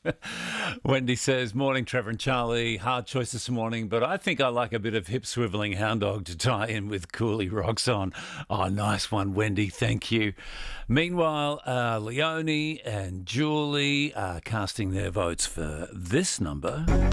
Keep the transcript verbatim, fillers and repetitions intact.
Wendy says, morning, Trevor and Charlie. Hard choice this morning, but I think I like a bit of hip swiveling hound dog to tie in with Cooley Rocks on. Oh, nice one, Wendy. Thank you. Meanwhile, uh, Leonie and Julie are casting their votes for this number.